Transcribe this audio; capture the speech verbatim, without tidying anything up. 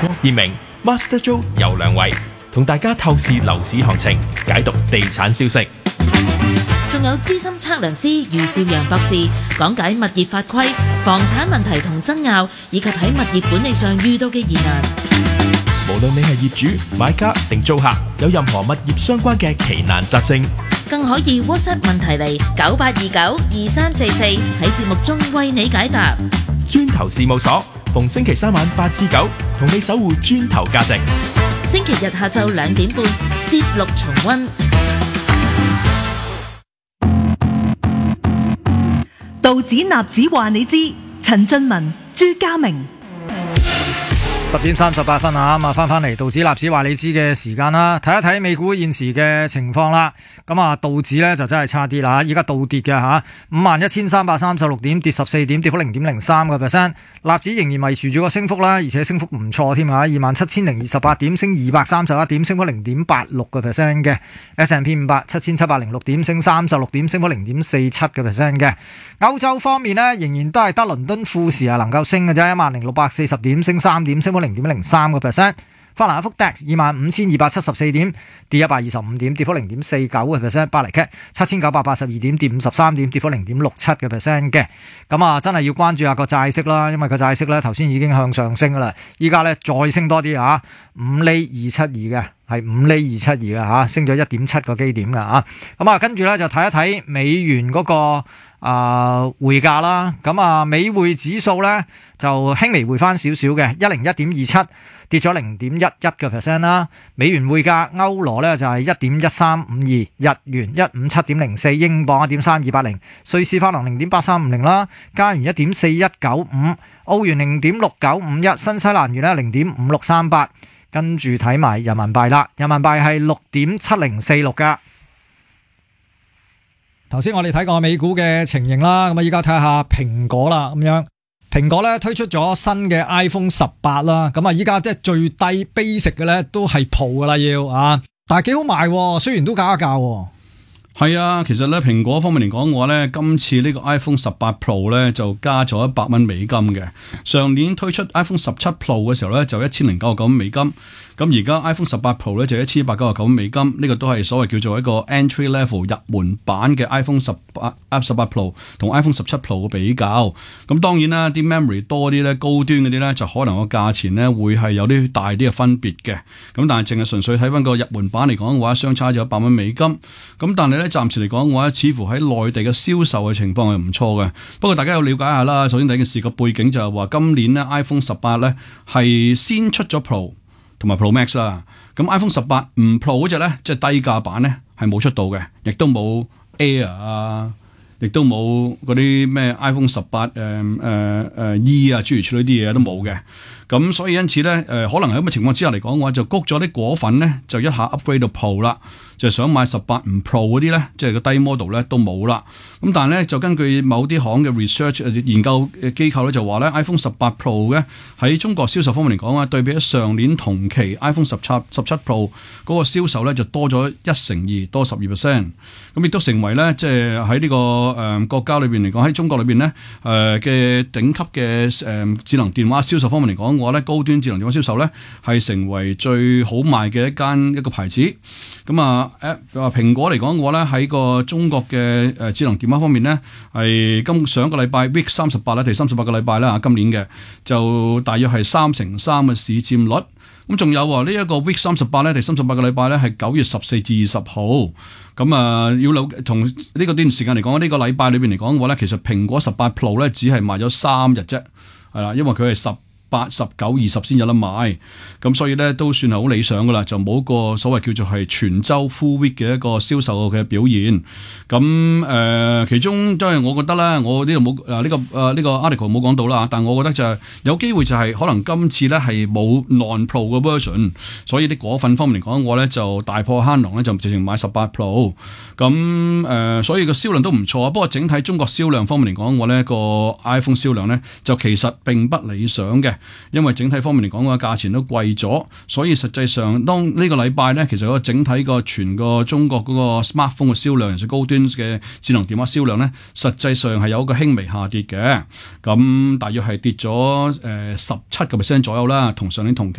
郭建明、Master Joe 游兩位，同大家透視樓市行情，解讀地產消息。 仲有資深測量師余少陽博士講解物業法規、房產問題同爭拗，以及喺物業管理上遇到嘅疑難。 無論你係業主、買家定租客，有任何物業相關嘅奇難雜症， 更可以 WhatsApp 問題嚟九八二九二三四四，喺節目中為你解答。 磚頭事務所逢星期三晚八至九，同你守護磚頭價值。 星期日下晝兩點半，節錄重溫。 道指納指話你知，陳俊文、朱家明。 十點三十八分啊，咁啊翻翻嚟道指納指話你知嘅時間啦，睇一睇美股現時嘅情況啦。咁啊道指咧就真係差啲啦，依家倒跌嘅吓，五萬一千三百三十六點，跌十四點，跌幅零點零三個 percent。納指仍然維持住個升幅啦，而且升幅唔錯添啊，二萬七千零二十八點，升二百三十一點，升幅零點八六個 percent 嘅。S and P 五百七千七百零六點，升三十六點，升幅零點四七個 percent 嘅。歐洲方面呢，仍然都係得倫敦富時啊能夠升嘅啫，一萬零六百四十點，升三點，升幅零點零三個 percent。法蘭克福 D A X 二萬五千二百七十四點，跌一百二十五點，跌幅零點四九個 percent。巴黎 C A T 七千九百八十二點，跌五十三點，跌幅零點六七個 percent 嘅。咁啊，真係要關注下個債息啦，因為個債息咧頭先已經向上升噶啦，依家咧再升多啲啊，五厘二七二嘅，係五厘二七二嘅吓，升咗一點七個基點噶啊。咁啊，跟住咧就睇一睇美元嗰、那個啊匯價啦。咁啊，美匯指數咧就輕微回翻少少嘅，一零一點二七。跌咗零點一一個 percent 啦，美元匯價歐羅咧就係一點一三五二，日元一五七點零四，英鎊一點三二八零，瑞士法郎零點八三五零啦，加元一點四一九五，澳元零點六九五一，新西蘭元咧零點五六三八，跟住睇埋人民幣啦，人民幣係六點七零四六噶。頭先我哋睇過美股嘅情形啦，咁啊依家睇下蘋果啦咁樣。蘋果咧推出咗新嘅 iPhone 十八啦，咁啊依家即係最低 basic 嘅咧都係 Pro 噶啦要啊，但係幾好賣，雖然都加價。 係啊，其實咧蘋果方面嚟講嘅話咧，今次呢個 iPhone 十八 Pro 咧就加咗一百蚊美金嘅。上年推出 iPhone 十七 Pro 嘅時候咧就一千零九十九蚊美金。咁而家 iPhone 十八 Pro 咧就一千一百九十九蚊美金，呢、這個都係所謂叫做一個 entry level 入門版嘅 iPhone 十八 十八 Pro 同 iPhone 十七 Pro 嘅比較。咁當然啦，啲 memory 多啲咧，高端嗰啲咧就可能個價錢咧會係有啲大啲嘅分別嘅。咁但係淨係純粹睇翻個入門版嚟講嘅話，相差咗一百蚊美金。咁但係咧暫時嚟講嘅話，似乎喺內地嘅銷售嘅情況係唔錯嘅。不過大家要了解下啦，首先第一件事個背景就係話今年咧 iPhone 十八咧係先出咗 Pro。同埋 Pro Max 啦，咁 iPhone 十八唔 Pro 嗰隻咧，即係低價版咧，係冇出到嘅，亦都冇 Air 啊，亦都冇嗰啲咩 iPhone 十八誒誒誒 E 啊，諸如此類啲嘢都冇嘅。咁所以因此咧，誒、呃、可能喺咁嘅情況之下嚟講嘅話，就谷咗啲果粉咧，就一下 upgrade 到 Pro 啦。就想買十八唔 Pro 嗰啲咧，即係個低 model 咧都冇啦。咁但係咧就根據某啲行嘅 research 研究嘅機構咧就話咧 iPhone 十八 Pro 嘅喺中國銷售方面嚟講啊，對比起上年同期 iPhone 十七十七 Pro 嗰個銷售咧就多咗一成二，多十二 percent。咁亦都成為咧即係喺呢個誒、呃、國家裏邊嚟講，喺中國裏邊咧誒嘅頂級嘅誒、呃、智能電話銷售方面嚟講嘅話咧，高端智能電話銷售咧係成為最好賣嘅一間一個牌子。咁啊〜誒話蘋果嚟講嘅話咧，喺個中國嘅誒智能電話方面咧，係今上一個禮拜 week 三十八啦，第三十八個禮拜啦，今年嘅就大約係三成三嘅市佔率。咁仲有喎，呢一個 week 三十八咧，第三十八個禮拜咧係九月十四至二十號。咁啊，要留同呢個段時間嚟講，呢、這個禮拜裏邊嚟講嘅話咧，其實蘋果十八 Pro 咧只係賣咗三日啫，係啦，因為佢係十八、十九、二十先有得買，咁所以咧都算係好理想噶啦，就冇一個所謂叫做係全周 full week 嘅一個銷售嘅表現。咁誒、呃，其中都係我覺得咧，我呢度冇誒呢個誒呢、呃這個 article 冇講到啦，但我覺得就係有機會就係可能今次咧係冇 non pro 嘅 version，所以啲果粉方面嚟講，我咧就大破慳囊咧就直情買十八 Pro。咁誒、呃，所以個銷量都唔錯啊。不過整體中國銷量方面嚟講，我呢個 iPhone 銷量咧就其實並不理想嘅。因為整體方面嚟講嘅價錢都貴咗，所以實際上當呢個禮拜咧，其實個整體個全個中國嗰個 smartphone 嘅銷量，尤其是高端嘅智能電話銷量咧，實際上係有一個輕微下跌嘅，咁大約係跌咗誒十七個 percent 左右啦，同上年同期。